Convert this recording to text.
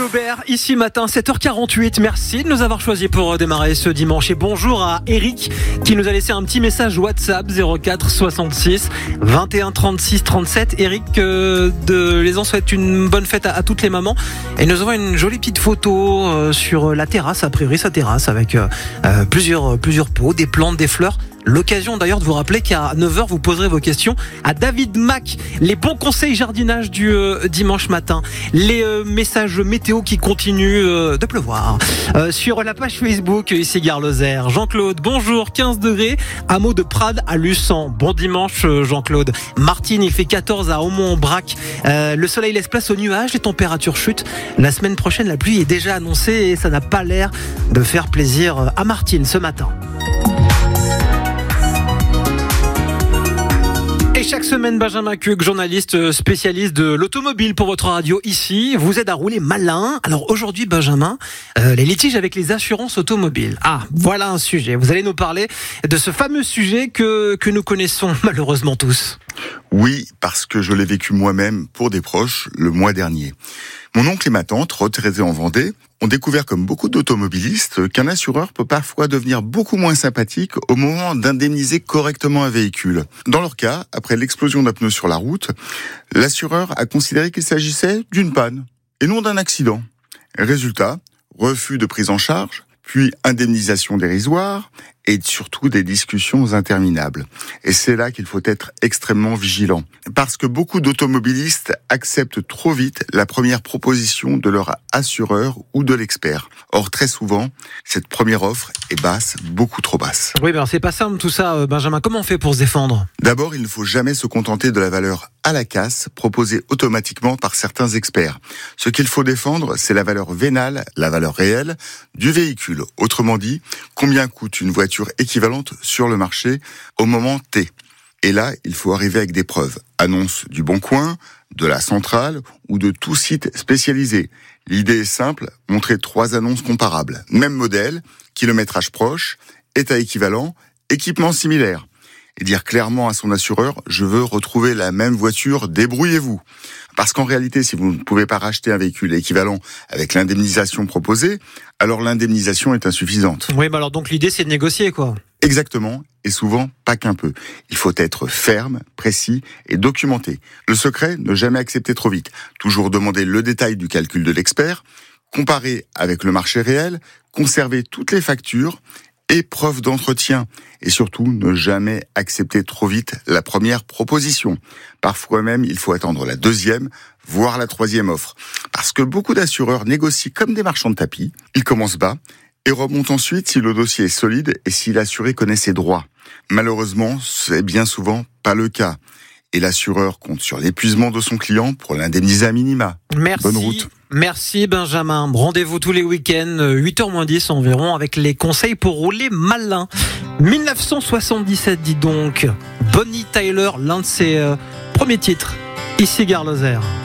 Aubert, ici matin, 7h48. Merci de nous avoir choisis pour démarrer ce dimanche. Et bonjour à Eric qui nous a laissé un petit message WhatsApp 04 66 21 36 37. Eric de Lézan souhaite une bonne fête à toutes les mamans. Et nous avons une jolie petite photo sur la terrasse, a priori sa terrasse, avec plusieurs pots, des plantes, des fleurs. L'occasion d'ailleurs de vous rappeler qu'à 9h vous poserez vos questions à David Mac. Les bons conseils jardinage du dimanche matin. Les messages météo qui continuent de pleuvoir. Sur la page Facebook ici Gare Lozère. Jean-Claude, bonjour, 15 degrés. Hameau de Prades à Luçon. Bon dimanche Jean-Claude. Martine, il fait 14 à Aumont-Brac. Le soleil laisse place aux nuages, les températures chutent. La semaine prochaine, la pluie est déjà annoncée et ça n'a pas l'air de faire plaisir à Martine ce matin. Et chaque semaine, Benjamin Cuc, journaliste spécialiste de l'automobile pour votre radio ici, vous aide à rouler malin. Alors aujourd'hui, Benjamin, les litiges avec les assurances automobiles. Ah, voilà un sujet. Vous allez nous parler de ce fameux sujet que nous connaissons malheureusement tous. Oui, parce que je l'ai vécu moi-même pour des proches le mois dernier. Mon oncle et ma tante, retraités en Vendée, ont découvert, comme beaucoup d'automobilistes, qu'un assureur peut parfois devenir beaucoup moins sympathique au moment d'indemniser correctement un véhicule. Dans leur cas, après l'explosion d'un pneu sur la route, l'assureur a considéré qu'il s'agissait d'une panne et non d'un accident. Résultat, refus de prise en charge, puis indemnisation dérisoire et surtout des discussions interminables. Et c'est là qu'il faut être extrêmement vigilant. Parce que beaucoup d'automobilistes acceptent trop vite la première proposition de leur assureur ou de l'expert. Or, très souvent, cette première offre est basse, beaucoup trop basse. Oui, ben c'est pas simple tout ça, Benjamin. Comment on fait pour se défendre ? D'abord, il ne faut jamais se contenter de la valeur à la casse proposée automatiquement par certains experts. Ce qu'il faut défendre, c'est la valeur vénale, la valeur réelle du véhicule. Autrement dit, combien coûte une voiture équivalente sur le marché au moment T. Et là, il faut arriver avec des preuves. Annonce du Bon Coin, de la Centrale ou de tout site spécialisé. L'idée est simple, montrer 3 annonces comparables. Même modèle, kilométrage proche, état équivalent, équipement similaire. Et dire clairement à son assureur, je veux retrouver la même voiture, débrouillez-vous. Parce qu'en réalité, si vous ne pouvez pas racheter un véhicule équivalent avec l'indemnisation proposée, alors l'indemnisation est insuffisante. Oui, mais alors donc l'idée c'est de négocier quoi. Exactement, et souvent pas qu'un peu. Il faut être ferme, précis et documenté. Le secret, ne jamais accepter trop vite. Toujours demander le détail du calcul de l'expert, comparer avec le marché réel, conserver toutes les factures et preuves d'entretien. Et surtout, ne jamais accepter trop vite la première proposition. Parfois même, il faut attendre la deuxième, voire la troisième offre. Parce que beaucoup d'assureurs négocient comme des marchands de tapis. Ils commencent bas et remontent ensuite si le dossier est solide et si l'assuré connaît ses droits. Malheureusement, c'est bien souvent pas le cas. Et l'assureur compte sur l'épuisement de son client pour l'indemniser à minima. Merci. Bonne route. Merci Benjamin. Rendez-vous tous les week-ends, 8h-10 environ, avec les conseils pour rouler malin. 1977, dis donc. Bonnie Tyler, l'un de ses premiers titres. Ici Gare Lozère.